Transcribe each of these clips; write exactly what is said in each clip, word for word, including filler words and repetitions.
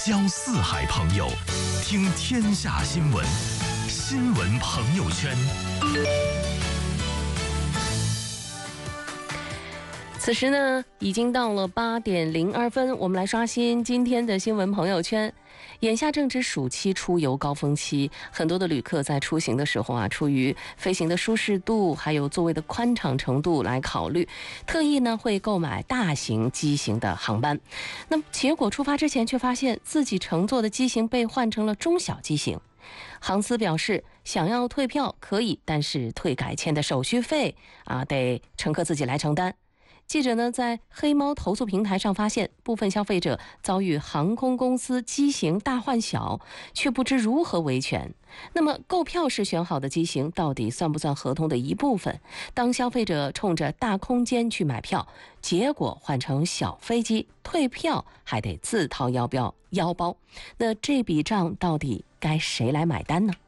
交四海朋友，听天下新闻，新闻朋友圈。 此时呢，已经到了八点零二分，我们来刷新今天的新闻朋友圈。眼下正值暑期出游高峰期，很多的旅客在出行的时候啊，出于飞行的舒适度，还有座位的宽敞程度来考虑，特意呢会购买大型机型的航班。那么结果出发之前却发现自己乘坐的机型被换成了中小机型。航司表示，想要退票可以，但是退改签的手续费啊，得乘客自己来承担。记者呢在黑猫投诉平台上发现，部分消费者遭遇航空公司机型大换小，却不知如何维权。那么购票时选好的机型到底算不算合同的一部分？当消费者冲着大空间去买票，结果换成小飞机，退票还得自掏腰包腰包，那这笔账到底该谁来买单呢？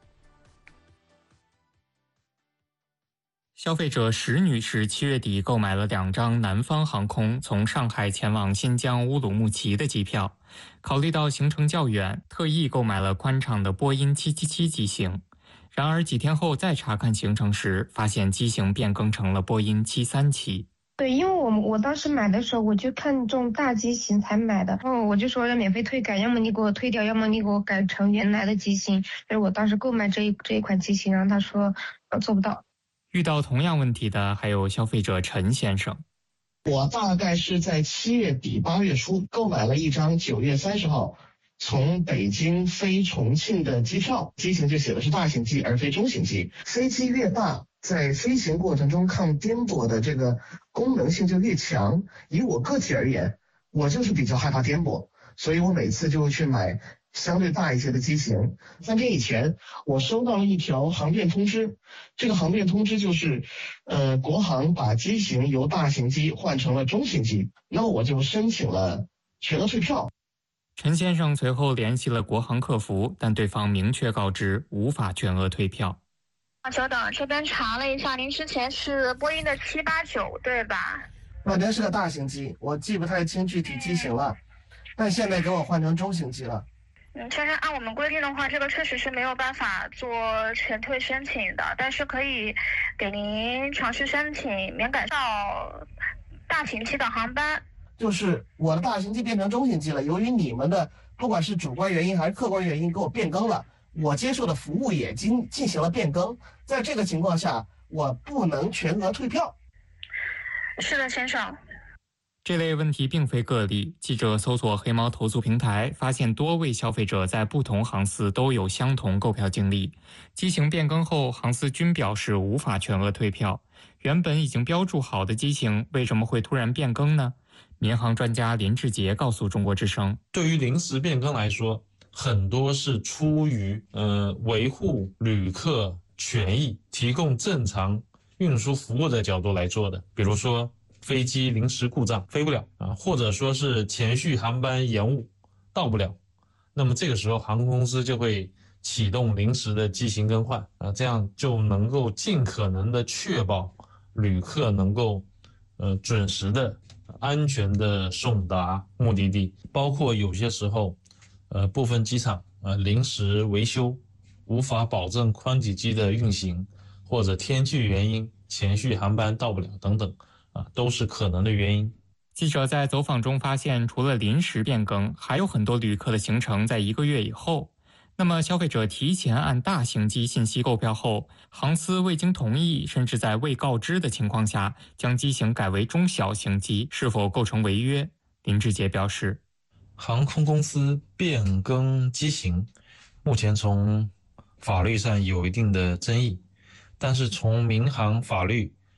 消费者石女士七月底购买了两张南方航空从上海前往新疆乌鲁木齐的机票，考虑到行程较远，特意购买了宽敞的波音七七七机型。然而几天后再查看行程时，发现机型变更成了波音七三七。 对，因为我我当时买的时候我就看中大机型才买的，然后我就说要免费退改，要么你给我退掉，要么你给我改成原来的机型。就是我当时购买这一这一款机型，然后他说呃做不到。 遇到同样问题的还有消费者陈先生。 我大概是在七月底八月初购买了一张九月三十号从北京飞重庆的机票，机型就写的是大型机而非中型机。飞机越大，在飞行过程中抗颠簸的这个功能性就越强。以我个体而言，我就是比较害怕颠簸，所以我每次就会去买相对大一些的机型。三天以前，我收到了一条航变通知，这个航变通知就是，呃，国航把机型由大型机换成了中型机，那我就申请了全额退票。 陈先生随后联系了国航客服，但对方明确告知无法全额退票。 久等，这边查了一下，您之前是波音的七八九对吧？ 那真是个大型机，我记不太清具体机型了，但现在给我换成中型机了。 嗯，先生，按我们规定的话，这个确实是没有办法做全退申请的，但是可以给您尝试申请免改到大型机的航班。 就是我的大型机变成中型机了，由于你们的不管是主观原因还是客观原因给我变更了，我接受的服务也经进行了变更，在这个情况下，我不能全额退票。 是的，先生。 这类问题并非个例，记者搜索黑猫投诉平台，发现多位消费者在不同航司都有相同购票经历。机型变更后，航司均表示无法全额退票。原本已经标注好的机型，为什么会突然变更呢？民航专家林志杰告诉中国之声， 对于临时变更来说，很多是出于呃维护旅客权益、提供正常运输服务的角度来做的，比如说飞机临时故障飞不了啊，或者说是前续航班延误到不了，那么这个时候航空公司就会启动临时的机型更换啊，这样就能够尽可能的确保旅客能够呃准时的、安全的送达目的地。包括有些时候，呃部分机场呃临时维修，无法保证宽体机的运行，或者天气原因前续航班到不了等等。啊，都是可能的原因。 记者在走访中发现，除了临时变更，还有很多旅客的行程在一个月以后。那么消费者提前按大型机信息购票后，航司未经同意，甚至在未告知的情况下，将机型改为中小型机，是否构成违约？林志杰表示， 航空公司变更机型，目前从法律上有一定的争议，但是从民航法律